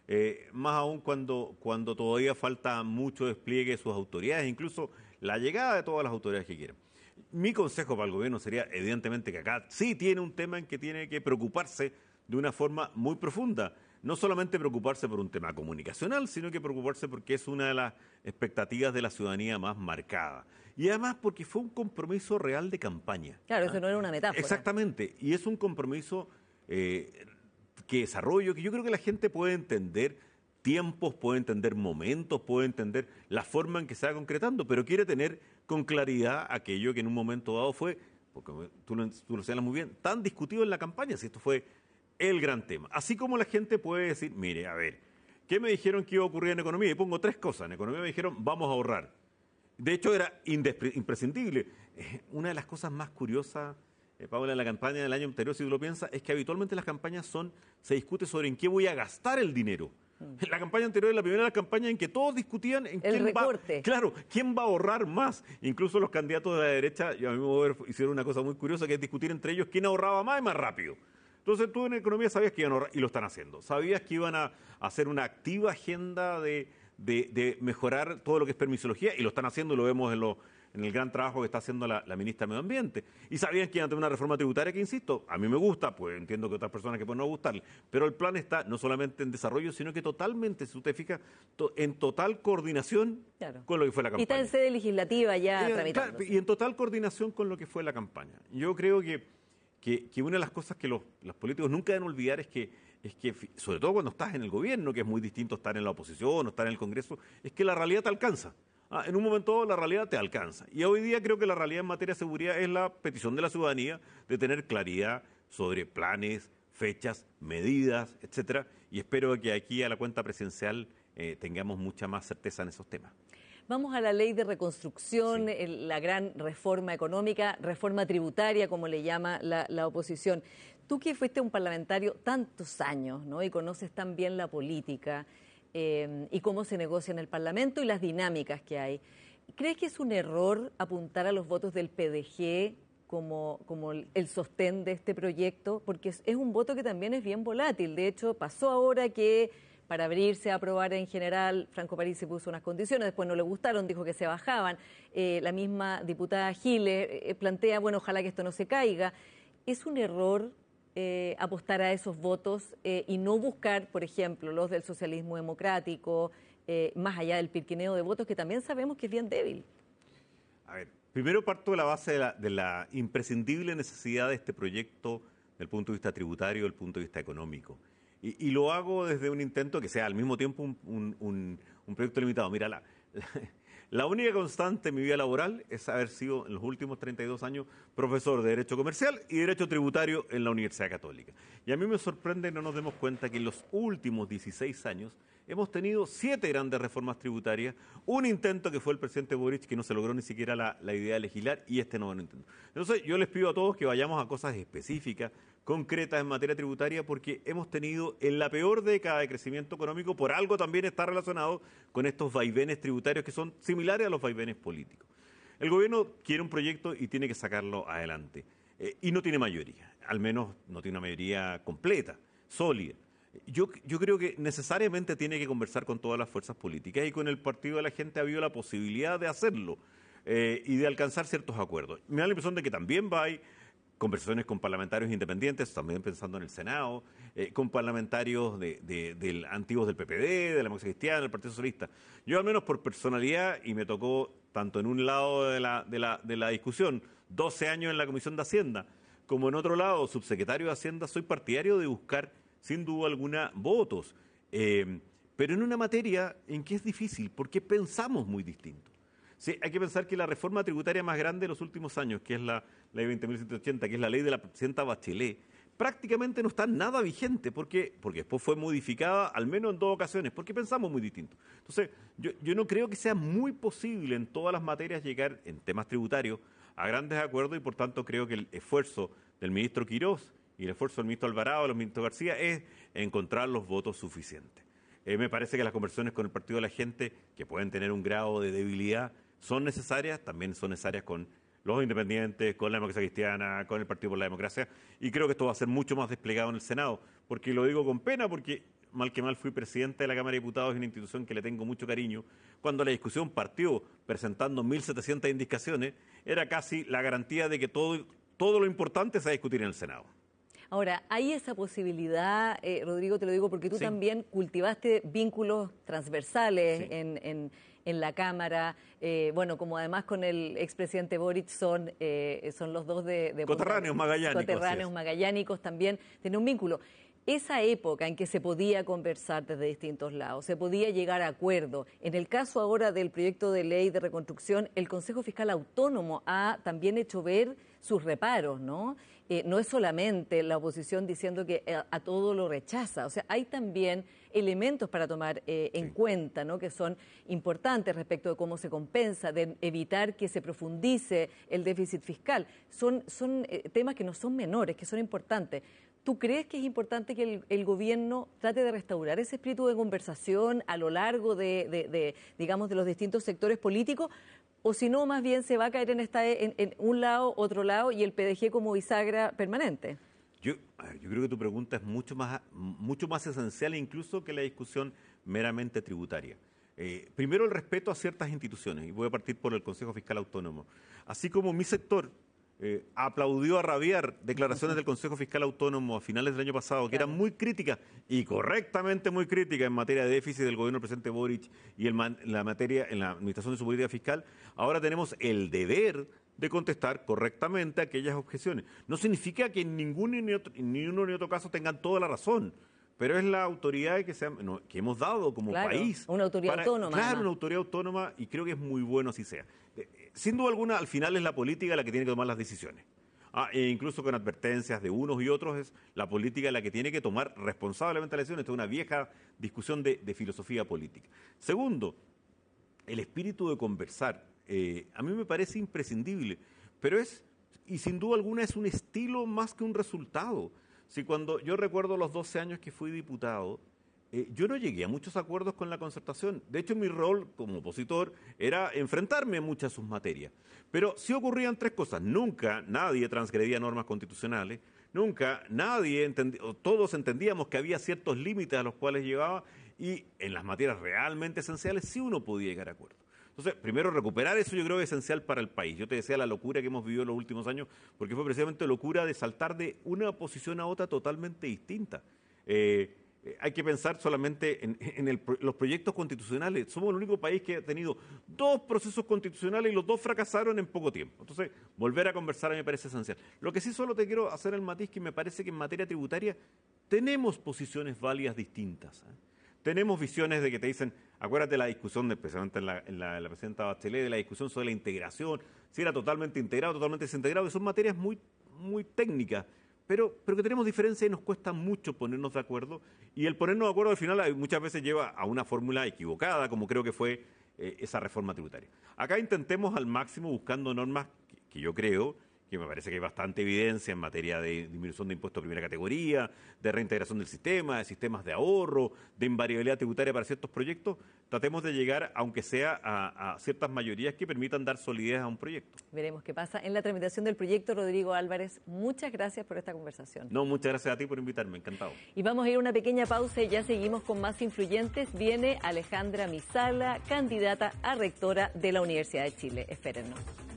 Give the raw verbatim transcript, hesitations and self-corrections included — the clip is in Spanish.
eh, más aún cuando, cuando todavía falta mucho despliegue de sus autoridades, incluso la llegada de todas las autoridades que quieran. Mi consejo para el gobierno sería, evidentemente, que acá sí tiene un tema en que tiene que preocuparse de una forma muy profunda. No solamente preocuparse por un tema comunicacional, sino que preocuparse porque es una de las expectativas de la ciudadanía más marcada. Y además porque fue un compromiso real de campaña. Claro, ¿ah? eso no era una metáfora. Exactamente, y es un compromiso eh, que desarrollo, que yo creo que la gente puede entender tiempos, puede entender momentos, puede entender la forma en que se va concretando, pero quiere tener con claridad aquello que en un momento dado fue, porque tú lo, tú lo señalas muy bien, tan discutido en la campaña, si esto fue el gran tema. Así como la gente puede decir, mire, a ver, ¿qué me dijeron que iba a ocurrir en economía? Y pongo tres cosas. En economía me dijeron, vamos a ahorrar. De hecho, era imprescindible. Eh, una de las cosas más curiosas, eh, Paula, en la campaña del año anterior, si tú lo piensas, es que habitualmente las campañas son, se discute sobre en qué voy a gastar el dinero. En la campaña anterior, la primera de las campañas en que todos discutían en el quién recorte. va, claro, quién va a ahorrar más. Incluso los candidatos de la derecha, y a mí me hicieron una cosa muy curiosa, que es discutir entre ellos quién ahorraba más y más rápido. Entonces tú en economía sabías que iban a ahorrar, y lo están haciendo. Sabías que iban a hacer una activa agenda de, de, de mejorar todo lo que es permisología, y lo están haciendo, y lo vemos en, lo, en el gran trabajo que está haciendo la, la ministra de Medio Ambiente. Y sabían que iban a tener una reforma tributaria que, insisto, a mí me gusta, pues entiendo que otras personas que pueden no gustarle, pero el plan está no solamente en desarrollo, sino que totalmente, si usted fija, to, en total coordinación claro. con lo que fue la campaña. Y está en sede legislativa ya y, tramitando. Claro, y en total coordinación con lo que fue la campaña. Yo creo que Que, que una de las cosas que los, los políticos nunca deben olvidar es que, es que, sobre todo cuando estás en el gobierno, que es muy distinto estar en la oposición o estar en el Congreso, es que la realidad te alcanza. Ah, en un momento dado la realidad te alcanza. Y hoy día creo que la realidad en materia de seguridad es la petición de la ciudadanía de tener claridad sobre planes, fechas, medidas, etcétera. Y espero que aquí a la cuenta presidencial eh, tengamos mucha más certeza en esos temas. Vamos a la ley de reconstrucción, sí. el, la gran reforma económica, reforma tributaria, como le llama la, la oposición. Tú que fuiste un parlamentario tantos años, ¿no? Y conoces tan bien la política eh, y cómo se negocia en el Parlamento y las dinámicas que hay. ¿Crees que es un error apuntar a los votos del P D G como, como el sostén de este proyecto? Porque es, es un voto que también es bien volátil. De hecho, pasó ahora que para abrirse a aprobar en general, Franco París se puso unas condiciones, después no le gustaron, dijo que se bajaban. Eh, la misma diputada Giles eh, plantea, bueno, ojalá que esto no se caiga. ¿Es un error eh, apostar a esos votos eh, y no buscar, por ejemplo, los del socialismo democrático, eh, más allá del pirquineo de votos, que también sabemos que es bien débil? A ver, primero parto de la base de la, de la imprescindible necesidad de este proyecto desde el punto de vista tributario, desde el punto de vista económico. Y, y lo hago desde un intento que sea al mismo tiempo un, un, un, un proyecto limitado. Mira, la, la, la única constante en mi vida laboral es haber sido en los últimos treinta y dos años profesor de Derecho Comercial y Derecho Tributario en la Universidad Católica. Y a mí me sorprende que no nos demos cuenta que en los últimos dieciséis años hemos tenido siete grandes reformas tributarias, un intento que fue el presidente Boric que no se logró ni siquiera la, la idea de legislar y este nuevo intento. Entonces yo les pido a todos que vayamos a cosas específicas, concretas en materia tributaria, porque hemos tenido en la peor década de crecimiento económico, por algo también está relacionado con estos vaivenes tributarios que son similares a los vaivenes políticos. El gobierno quiere un proyecto y tiene que sacarlo adelante, eh, y no tiene mayoría, al menos no tiene una mayoría completa, sólida. Yo, yo creo que necesariamente tiene que conversar con todas las fuerzas políticas y con el Partido de la Gente ha habido la posibilidad de hacerlo eh, y de alcanzar ciertos acuerdos. Me da la impresión de que también va a ir conversaciones con parlamentarios independientes, también pensando en el Senado, eh, con parlamentarios de, de, de, antiguos del P P D, de la Democracia Cristiana, del Partido Socialista. Yo al menos por personalidad, y me tocó tanto en un lado de la, de la, de la discusión, doce años en la Comisión de Hacienda, como en otro lado, subsecretario de Hacienda, soy partidario de buscar, sin duda alguna, votos. Eh, pero en una materia en que es difícil, porque pensamos muy distinto. Sí, hay que pensar que la reforma tributaria más grande de los últimos años, que es la ley veinte mil ciento ochenta, que es la ley de la presidenta Bachelet, prácticamente no está nada vigente, porque, porque después fue modificada, al menos en dos ocasiones, porque pensamos muy distinto. Entonces, yo, yo no creo que sea muy posible en todas las materias llegar, en temas tributarios, a grandes acuerdos, y por tanto creo que el esfuerzo del ministro Quirós y el esfuerzo del ministro Alvarado, del ministro García, es encontrar los votos suficientes. Eh, me parece que las conversaciones con el Partido de la Gente, que pueden tener un grado de debilidad, son necesarias, también son necesarias con los independientes, con la Democracia Cristiana, con el Partido por la Democracia, y creo que esto va a ser mucho más desplegado en el Senado, porque lo digo con pena, porque mal que mal fui presidente de la Cámara de Diputados, una institución que le tengo mucho cariño, cuando la discusión partió presentando mil setecientas indicaciones, era casi la garantía de que todo, todo lo importante se va a discutir en el Senado. Ahora, ¿hay esa posibilidad, eh, Rodrigo, te lo digo porque tú sí. también cultivaste vínculos transversales sí. en, en, en la Cámara, eh, bueno, como además con el expresidente Boric son, eh, son los dos de... de coterráneos magallánicos. Coterráneos magallánicos también, tiene un vínculo. Esa época en que se podía conversar desde distintos lados, se podía llegar a acuerdo. En el caso ahora del proyecto de ley de reconstrucción, el Consejo Fiscal Autónomo ha también hecho ver sus reparos, ¿no? Eh, no es solamente la oposición diciendo que a, a todo lo rechaza, o sea, hay también elementos para tomar eh, en sí. cuenta, ¿no? Que son importantes respecto de cómo se compensa, de evitar que se profundice el déficit fiscal. Son, son eh, temas que no son menores, que son importantes. ¿Tú crees que es importante que el, el gobierno trate de restaurar ese espíritu de conversación a lo largo de, de, de digamos, de los distintos sectores políticos? O si no, más bien se va a caer en, esta, en, en un lado, otro lado, y el P D G como bisagra permanente. Yo, yo creo que tu pregunta es mucho más, mucho más esencial incluso que la discusión meramente tributaria. Eh, primero, el respeto a ciertas instituciones, y voy a partir por el Consejo Fiscal Autónomo. Así como mi sector eh, aplaudió a rabiar declaraciones del Consejo Fiscal Autónomo a finales del año pasado, que claro. eran muy críticas, y correctamente muy críticas en materia de déficit del gobierno del presidente Boric y en la materia, en la administración de su política fiscal, ahora tenemos el deber de contestar correctamente aquellas objeciones. No significa que en ningún ni, otro, ni uno ni otro caso tengan toda la razón, pero es la autoridad que, se ha, no, que hemos dado como claro, país. Una autoridad para, autónoma. Claro, además. una autoridad autónoma, y creo que es muy bueno así sea. Eh, sin duda alguna, al final es la política la que tiene que tomar las decisiones. Ah, e incluso con advertencias de unos y otros, es la política la que tiene que tomar responsablemente las decisiones. Esta es una vieja discusión de, de filosofía política. Segundo, el espíritu de conversar. Eh, a mí me parece imprescindible, pero es, y sin duda alguna, es un estilo más que un resultado. Si cuando yo recuerdo los doce años que fui diputado, eh, yo no llegué a muchos acuerdos con la concertación. De hecho, mi rol como opositor era enfrentarme a muchas de sus materias. Pero sí ocurrían tres cosas. Nunca nadie transgredía normas constitucionales, nunca nadie, entendía, todos entendíamos que había ciertos límites a los cuales llegaba, y en las materias realmente esenciales sí uno podía llegar a acuerdos. Entonces, primero, recuperar eso yo creo que es esencial para el país. Yo te decía la locura que hemos vivido en los últimos años, porque fue precisamente locura de saltar de una posición a otra totalmente distinta. Eh, eh, hay que pensar solamente en, en el, los proyectos constitucionales. Somos el único país que ha tenido dos procesos constitucionales y los dos fracasaron en poco tiempo. Entonces, volver a conversar a mí me parece esencial. Lo que sí solo te quiero hacer el matiz, que me parece que en materia tributaria tenemos posiciones válidas distintas, ¿eh? Tenemos visiones de que te dicen, acuérdate la discusión, de, especialmente en la, en, la, en la presidenta Bachelet, de la discusión sobre la integración, si era totalmente integrado, totalmente desintegrado, que son materias muy, muy técnicas, pero, pero que tenemos diferencia y nos cuesta mucho ponernos de acuerdo, y el ponernos de acuerdo al final muchas veces lleva a una fórmula equivocada, como creo que fue eh, esa reforma tributaria. Acá intentemos al máximo buscando normas que, que yo creo que me parece que hay bastante evidencia en materia de disminución de impuestos de primera categoría, de reintegración del sistema, de sistemas de ahorro, de invariabilidad tributaria para ciertos proyectos. Tratemos de llegar, aunque sea, a, a ciertas mayorías que permitan dar solidez a un proyecto. Veremos qué pasa en la tramitación del proyecto. Rodrigo Álvarez, muchas gracias por esta conversación. No, muchas gracias a ti por invitarme, encantado. Y vamos a ir a una pequeña pausa y ya seguimos con más influyentes. Viene Alejandra Misala, candidata a rectora de la Universidad de Chile. Espérennos.